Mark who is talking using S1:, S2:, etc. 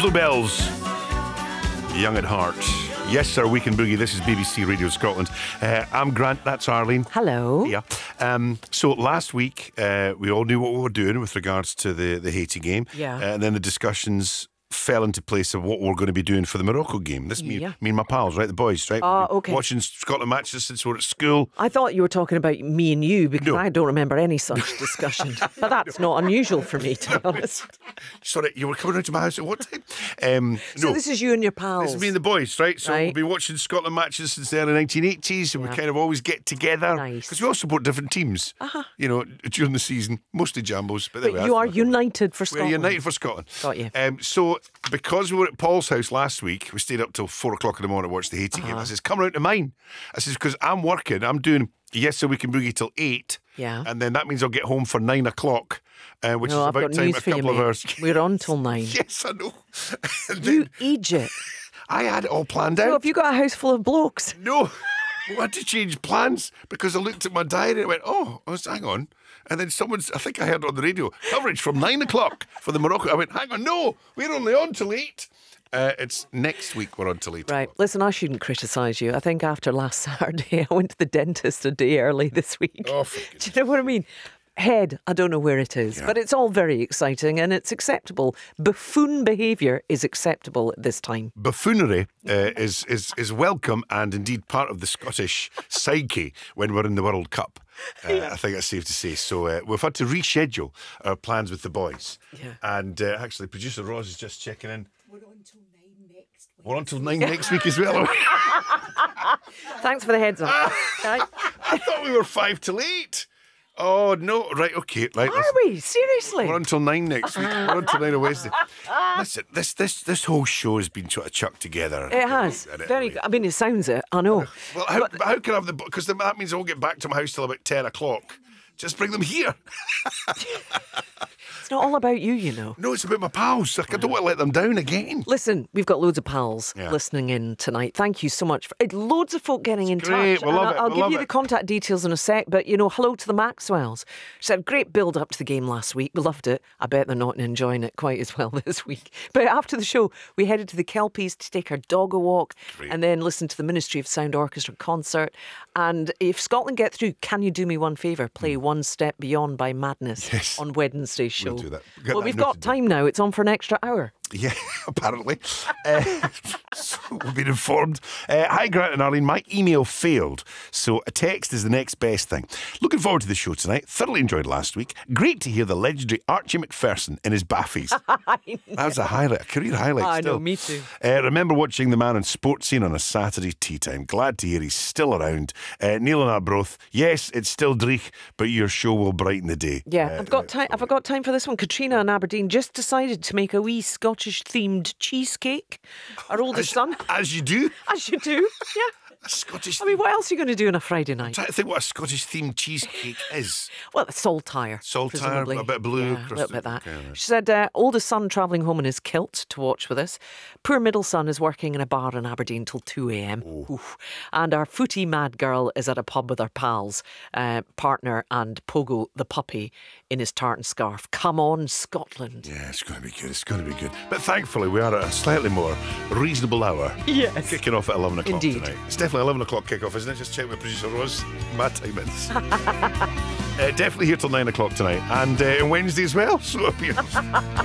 S1: Puzzle Bells. Young at heart. Yes, sir, Weekend Boogie. This is BBC Radio Scotland. I'm Grant, that's Arlene.
S2: Hello.
S1: Yeah. So last week, we all knew what we were doing with regards to the Haiti game.
S2: Yeah.
S1: And then the discussions fell into place of what we're going to be doing for the Morocco game. This is me and my pals, right? The boys, right?
S2: Okay.
S1: Watching Scotland matches since we're at school.
S2: I thought you were talking about me and you because
S1: No.
S2: I don't remember any such discussion. But that's not unusual for me, to be honest.
S1: Sorry, you were coming out to my house at what time?
S2: So this is you and your pals.
S1: This is me and the boys, right? So
S2: Right.
S1: we've been watching Scotland matches since the early 1980s, and we kind of always get together.
S2: Nice.
S1: Because we all support different teams, you know, during the season, mostly Jambos. But, there we
S2: But you are
S1: are.
S2: united for
S1: We're
S2: Scotland.
S1: united for Scotland.
S2: Got you.
S1: So because we were at Paul's house last week, we stayed up till 4 o'clock in the morning to watch the Haiti game. I says, come round to mine. I says, because I'm working, I'm doing Yes So We Can Boogie till 8.
S2: Yeah.
S1: And then that means I'll get home for 9 o'clock, which
S2: No,
S1: is
S2: I've
S1: about
S2: got
S1: time
S2: news
S1: a
S2: for you,
S1: couple of
S2: mate.
S1: hours.
S2: We're on till 9.
S1: Yes, I know. And
S2: You
S1: then
S2: Egypt.
S1: I had it all planned out.
S2: So have you got a house full of blokes?
S1: No, we had to change plans because I looked at my diary and I went, hang on. And then I think I heard on the radio, coverage from 9 o'clock for the Morocco. I went, hang on, no, we're only on till 8. It's next week we're on till 8.
S2: Right. Listen, I shouldn't criticise you. I think after last Saturday, I went to the dentist a day early this week.
S1: Oh, for
S2: Do you know what I mean? Head, I don't know where it is, but it's all very exciting and it's acceptable. Buffoon behaviour is acceptable at this time.
S1: Buffoonery is welcome and indeed part of the Scottish psyche when we're in the World Cup. I think that's safe to say. So we've had to reschedule our plans with the boys.
S2: Yeah.
S1: And actually, producer Roz is just checking in. We're on till 9 next week as well.
S2: Thanks for the heads up. Right.
S1: I thought we were 5 till 8. Oh, no. Right, okay. Right,
S2: Are we? Seriously?
S1: we're on till 9 next week. We're on till 9 on Wednesday. Listen, this whole show has been sort of chucked together.
S2: It has. Very good. I mean, it sounds it. I know.
S1: Well, how can I have because that means I won't get back to my house till about 10 o'clock. Just bring them here.
S2: It's not all about you, you know.
S1: No, it's about my pals. I don't want to let them down again.
S2: Listen, we've got loads of pals listening in tonight. Thank you so much. Loads of folk getting in
S1: great.
S2: touch.
S1: We love
S2: And
S1: it.
S2: I'll
S1: We
S2: give
S1: love
S2: you
S1: it.
S2: the contact details in a sec, but, you know, hello to the Maxwells. She said, great build up to the game last week. We loved it. I bet they're not enjoying it quite as well this week. But after the show, we headed to the Kelpies to take our dog a walk and then listen to the Ministry of Sound Orchestra concert. And if Scotland get through, can you do me one favour? Play One Step Beyond by Madness on Wednesday's show.
S1: We'll do that.
S2: Well, we've got time now. It's on for an extra hour.
S1: Yeah, apparently. So we've been informed. Hi, Grant and Arlene. My email failed, so a text is the next best thing. Looking forward to the show tonight. Thoroughly enjoyed last week. Great to hear the legendary Archie McPherson in his baffies. That was a career highlight.
S2: I
S1: still.
S2: know, me too.
S1: Remember watching the man on Sports Scene on a Saturday tea time. Glad to hear he's still around. Neil and Arbroath. Yes, it's still Dreich, but your show will brighten the day.
S2: Yeah, I've got time. Have I got time for this one? Katrina in Aberdeen just decided to make a wee Scottish-themed cheesecake. Our oldest son.
S1: As you do.
S2: As you do, yeah.
S1: A Scottish.
S2: I mean, what else are you going to do on a Friday night?
S1: Trying to think what a Scottish-themed cheesecake is.
S2: Well, a saltire.
S1: Saltire,
S2: presumably.
S1: a bit of blue.
S2: Yeah, a little bit of that.
S1: Okay, right.
S2: She said, oldest son travelling home in his kilt to watch with us. Poor middle son is working in a bar in Aberdeen till 2 a.m. Oof. And our footy mad girl is at a pub with her pals, partner and Pogo the puppy in his tartan scarf. Come on, Scotland.
S1: Yeah, it's going to be good. It's going to be good. But thankfully, we are at a slightly more reasonable hour.
S2: Yes.
S1: Kicking off at 11 o'clock
S2: Indeed.
S1: tonight. It's definitely 11 o'clock kick-off, isn't it? Just check with producer Rose. My time is. Definitely here till 9 o'clock tonight. And Wednesday as well, so it appears.